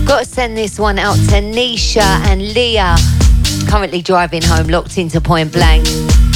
Got to send this one out to Nisha and Leah, currently driving home, locked into Point Blank.